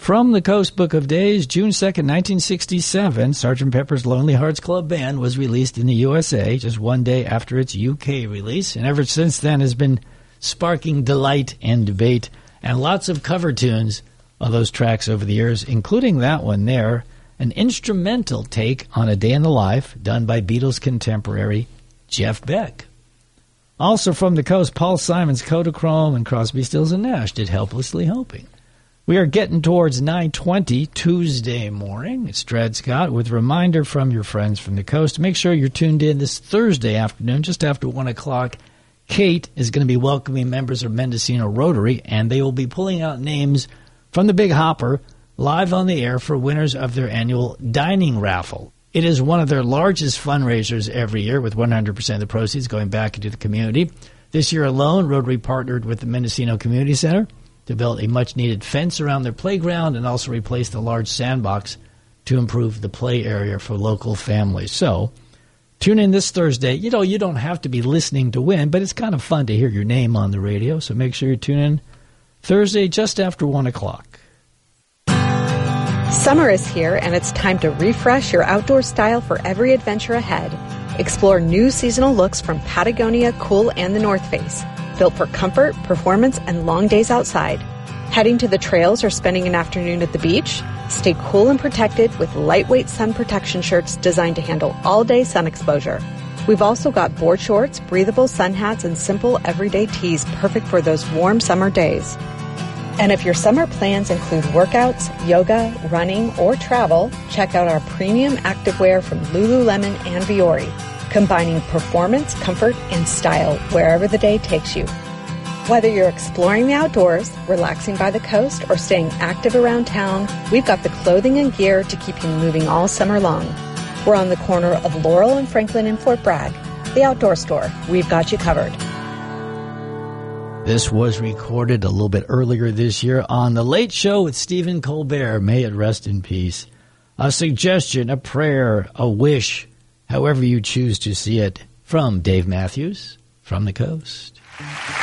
From the Coast Book of Days, June 2nd, 1967, Sgt. Pepper's Lonely Hearts Club Band was released in the USA just one day after its UK release, and ever since then has been sparking delight and debate, and lots of cover tunes of those tracks over the years, including that one there, an instrumental take on A Day in the Life done by Beatles contemporary Jeff Beck. Also from the coast, Paul Simon's Kodachrome and Crosby, Stills and Nash did Helplessly Hoping. We are getting towards 9:20 Tuesday morning. It's Dred Scott with a reminder from your friends from the coast. Make sure you're tuned in this Thursday afternoon, just after 1 o'clock. Kate is going to be welcoming members of Mendocino Rotary, and they will be pulling out names from the Big Hopper live on the air for winners of their annual dining raffle. It is one of their largest fundraisers every year, with 100% of the proceeds going back into the community. This year alone, Rotary partnered with the Mendocino Community Center to build a much-needed fence around their playground and also replace the large sandbox to improve the play area for local families. So, tune in this Thursday. You know, you don't have to be listening to win, but it's kind of fun to hear your name on the radio, so make sure you tune in Thursday just after 1 o'clock. Summer is here, and it's time to refresh your outdoor style for every adventure ahead. Explore new seasonal looks from Patagonia, Cool, and the North Face, built for comfort, performance, and long days outside. Heading to the trails or spending an afternoon at the beach? Stay cool and protected with lightweight sun protection shirts designed to handle all-day sun exposure. We've also got board shorts, breathable sun hats, and simple everyday tees perfect for those warm summer days. And if your summer plans include workouts, yoga, running, or travel, check out our premium activewear from Lululemon and Viore, combining performance, comfort, and style wherever the day takes you. Whether you're exploring the outdoors, relaxing by the coast, or staying active around town, we've got the clothing and gear to keep you moving all summer long. We're on the corner of Laurel and Franklin in Fort Bragg. The Outdoor Store. We've got you covered. This was recorded a little bit earlier this year on The Late Show with Stephen Colbert. May it rest in peace. A suggestion, a prayer, a wish, however you choose to see it, from Dave Matthews, from the coast.